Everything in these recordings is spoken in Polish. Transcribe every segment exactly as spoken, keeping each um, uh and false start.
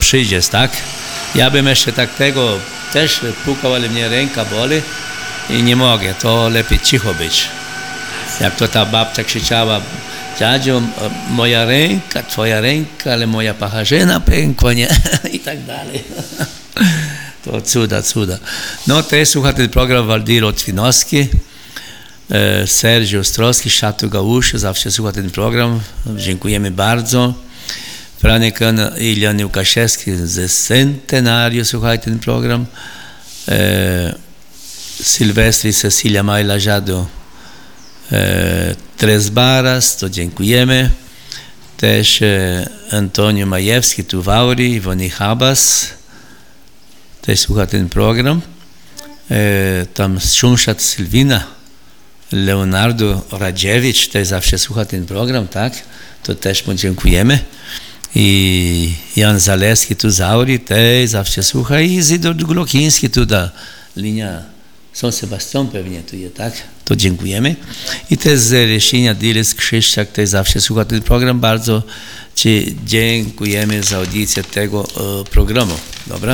przyjdziesz, tak? Ja bym jeszcze tak tego też pukał, ale mnie ręka boli i nie mogę, to lepiej cicho być. Jak to ta babcia krzyczała, dziadziu, moja ręka, twoja ręka, ale moja pacharzyna pękła, nie? I tak dalej. To cuda, cuda. No to jest, słuchaj, ten program Waldir Otwinowski, e, Sergio Ostrowski, Szatu Gałuszy, zawsze słucha ten program. Dziękujemy bardzo. Franek Ilian Łukaszewski ze Centenario, słuchaj ten program. E, Sylwestri Cecilia Majla-Żado e, Tres Baras, to dziękujemy. Też e, Antonio Majewski, tu w Auri, Iwony Habas, też słucha ten program. E, tam Szumszat Sylwina, Leonardo Radziewicz, też zawsze słucha ten program, tak? To też mu dziękujemy. I Jan Zaleski tu z Auri, też zawsze słucha. I Zydor Glokiński tu da linia San Sebastian pewnie tu jest, tak? To dziękujemy. I też z Reszynia Dilis Krzyszczak też zawsze słucha ten program. Bardzo Ci dziękujemy za audycję tego e, programu. Dobra?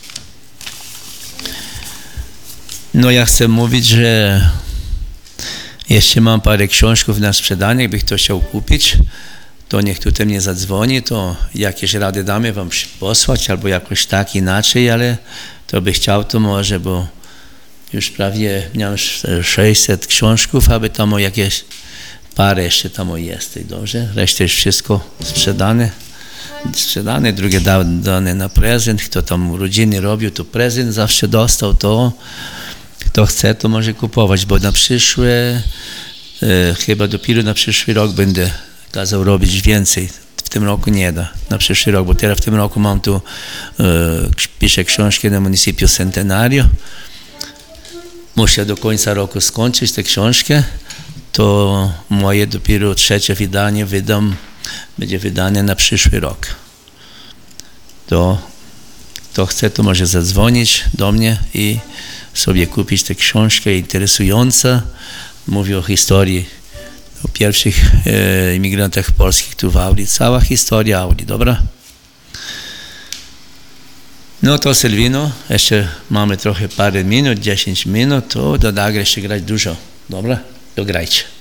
No ja chcę mówić, że jeszcze mam parę książków na sprzedanie, jakby ktoś chciał kupić, to niech tutaj mnie zadzwoni, to jakieś rady damy wam posłać, albo jakoś tak inaczej, ale to by chciał to może, bo już prawie miałem sześćset książków, aby tam jakieś parę jeszcze tam jest, dobrze? Reszta jest wszystko sprzedane, sprzedane, drugie dane na prezent, kto tam urodziny robił, to prezent zawsze dostał to. Kto chce, to może kupować, bo na przyszłe, e, chyba dopiero na przyszły rok będę kazał robić więcej. W tym roku nie da, na przyszły rok, bo teraz w tym roku mam tu, e, piszę książkę na Municipio Centenario. Muszę do końca roku skończyć tę książkę. To moje dopiero trzecie wydanie wydam, będzie wydane na przyszły rok. To kto chce, to może zadzwonić do mnie i sobie kupić tę książkę interesująca. Mówi o historii, o pierwszych e, imigrantach polskich tu w Audi. Cała historia Audi, dobra? No to Sylwino, jeszcze mamy trochę parę minut, dziesięć minut, to do Dagry jeszcze grać dużo, dobra? To grajcie.